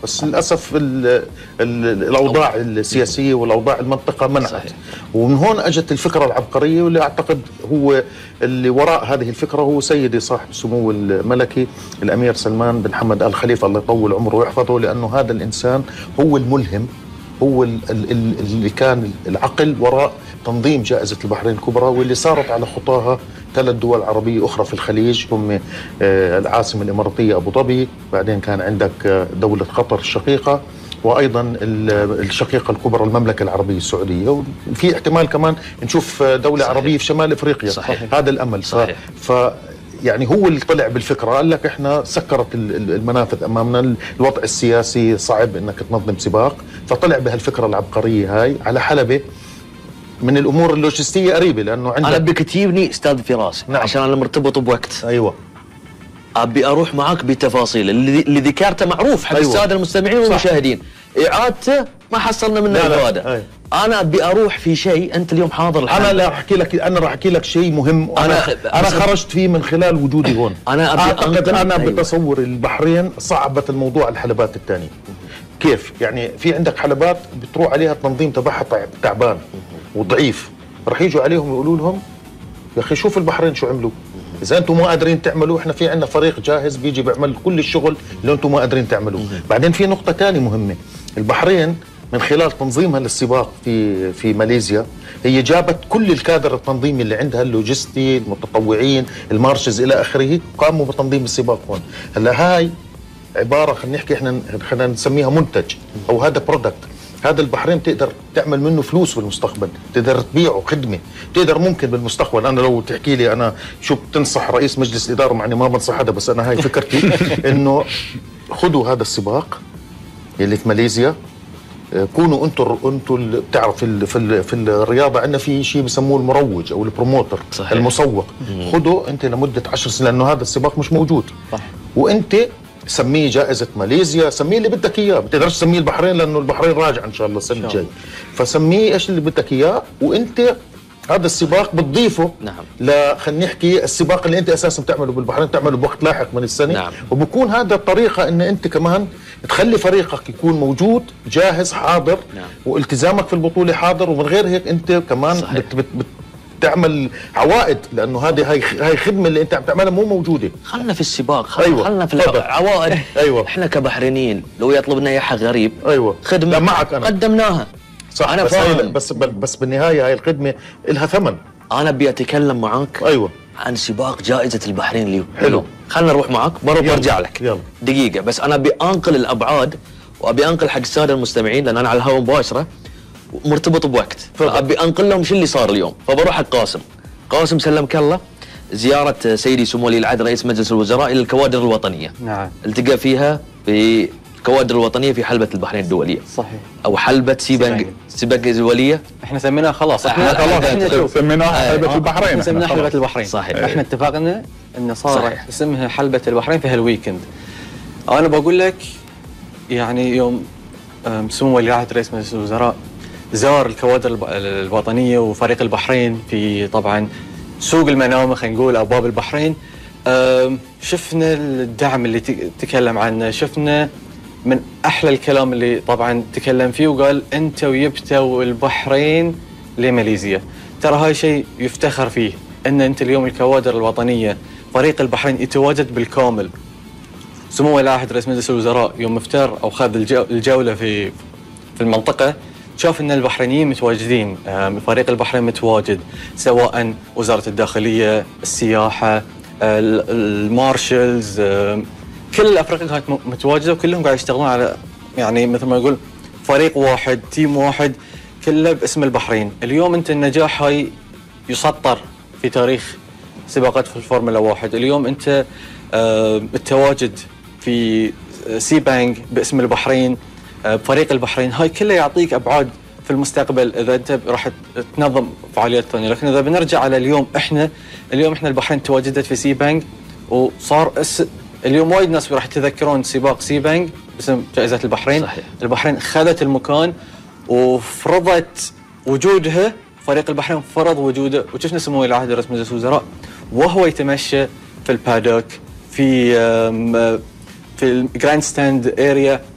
بس للاسف الاوضاع السياسيه والاوضاع المنطقه منعت. صحيح. ومن هون اجت الفكره العبقريه، واللي اعتقد هو اللي وراء هذه الفكره هو سيدي صاحب السمو الملكي الامير سلمان بن حمد ال خليفه الله يطول عمره ويحفظه، لانه هذا الانسان هو الملهم، هو اللي كان العقل وراء تنظيم جائزة البحرين الكبرى، واللي صارت على خطاها 3 دول عربية أخرى في الخليج، هم العاصمة الإماراتية أبو ظبي، بعدين كان عندك دولة قطر الشقيقة، وأيضا الشقيقة الكبرى المملكة العربية السعودية، وفي احتمال كمان نشوف دولة صحيح. عربية في شمال إفريقيا. صحيح. هذا الأمل. صحيح. يعني هو اللي طلع بالفكرة، قال لك احنا سكرت المنافذ امامنا، الوضع السياسي صعب انك تنظم سباق، فطلع بهالفكرة العبقرية هاي على حلبة من الامور اللوجستية قريبة، لانه عندك انا ابيك تجيبني استاذ فراس. نعم. عشان انا مرتبط بوقت. ايوه. ابي اروح معك بتفاصيل اللي ذكرته معروف حق السادة المستمعين والمشاهدين، اعادته ما حصلنا منه الافاده. انا ابي اروح في شيء انت اليوم حاضر انا لا احكي لك، انا راح احكي لك شيء مهم، انا خرجت فيه من خلال وجودي هون. انا اعتقد انا بتصور البحرين صعبت الموضوع الحلبات الثانيه. كيف يعني؟ في عندك حلبات بتروح عليها التنظيم تبعها تعبان وضعيف، راح يجوا عليهم يقولوا لهم يا اخي شوف البحرين شو عملوا، اذا انتم ما قادرين تعملوا احنا في عندنا فريق جاهز بيجي بيعمل كل الشغل اللي انتم ما قادرين تعملوه. بعدين في نقطه ثانيه مهمه، البحرين من خلال تنظيمها للسباق في ماليزيا هي جابت كل الكادر التنظيمي اللي عندها، اللوجستي، المتطوعين، المارشز الى اخره، قاموا بتنظيم السباق هون. هلا هاي عباره خلينا نحكي احنا خلينا نسميها منتج، او هذا برودكت، هذا البحرين تقدر تعمل منه فلوس بالمستقبل، تقدر تبيعه خدمه، تقدر ممكن بالمستقبل. انا لو تحكي لي انا شو بتنصح رئيس مجلس الاداره، مع اني ما بنصح حدا، بس انا هاي فكرتي انه خذوا هذا السباق اللي في ماليزيا، كونوا انتم بتعرف في الرياضه عندنا في شيء بسموه المروج او البروموتر. صحيح. المسوق. خذوا انت لمده 10 سنين، لانه هذا السباق مش موجود. صح. وانت سميه جائزة ماليزيا، سميه اللي بدك اياه، ما بتقدرش تسميه البحرين لانه البحرين راجع ان شاء الله السنه الجاي، فسميه ايش اللي بدك اياه، وانت هذا السباق بتضيفه. نعم. خلينا نحكي السباق اللي انت اساسا بتعمله بالبحرين تعمله بوقت لاحق من السنه. نعم. وبكون هذا الطريقه ان انت كمان تخلي فريقك يكون موجود جاهز حاضر. نعم. والتزامك في البطوله حاضر، ومن غير هيك انت كمان تعمل عوائد، لانه هاي خدمه اللي انت عم تعملها مو موجوده. خلنا في السباق، خلنا في العوائد. ايوه. احنا كبحرينيين لو يطلبنا اياها حق غريب، ايوه خدمه لا معك أنا. قدمناها. صح. أنا فاهم. بس بالنهايه هاي الخدمه لها ثمن. انا ابي اتكلم معك. ايوه. عن سباق جائزه البحرين اليوم. حلو. خلنا نروح معك برجع لك. يلا. دقيقه بس، انا ابي انقل الابعاد، وابي انقل حق الساده المستمعين، لان انا على الهواء مباشره مرتبط بوقت، فابي انقل لهم شو اللي صار اليوم. فبروح حق قاسم سلمك الله، زيارة سيدي سمو ولي العهد رئيس مجلس الوزراء إلى الكوادر الوطنية. نعم. التقى فيها في الكوادر الوطنية في حلبة البحرين الدولية. صحيح. أو حلبة سيبانج الدولية. احنا سميناها خلاص. احنا سميناها حلبة البحرين. احنا سميناها حلبة البحرين. صحيح. احنا اتفقنا إن صار اسمها حلبة البحرين في هالويكند. أنا بقول لك يعني يوم سمو ولي العهد رئيس مجلس الوزراء زار الكوادر الوطنية وفريق البحرين في طبعا سوق المنامة، خلينا نقول أبواب البحرين. شفنا الدعم اللي تكلم عنه، شفنا من أحلى الكلام اللي طبعا تكلم فيه، وقال أنت ويبتوا البحرين لماليزيا. ترى هاي شيء يفتخر فيه، أن أنت اليوم الكوادر الوطنية فريق البحرين يتواجد بالكامل. سمو ولي العهد رئيس مجلس الوزراء يوم افتر أو خذ الجولة في المنطقة، شاف ان البحرينيين متواجدين، فريق البحرين متواجد، سواء وزارة الداخلية، السياحة، المارشلز، كل الافريقيا كانت متواجدة، وكلهم قاعد يشتغلون على يعني مثل ما يقول فريق واحد، تيم واحد، كله باسم البحرين. اليوم انت النجاح هاي يسطر في تاريخ سباقات في الفورمولا 1. اليوم انت التواجد في سيبانج باسم البحرين، بفريق البحرين، هاي كلها يعطيك ابعاد في المستقبل اذا انت راح تنظم فعاليات ثانيه. لكن اذا بنرجع على اليوم، احنا البحرين تواجدت في سيبانج، وصار اليوم وايد ناس راح يتذكرون سباق سيبانج باسم جائزه البحرين. صحيح. البحرين خذت المكان وفرضت وجودها، فريق البحرين فرض وجوده، وشفنا سمو ولي العهد رئيس مجلس الوزراء وهو يتمشى في البادوك في الجراند ستاند اريا،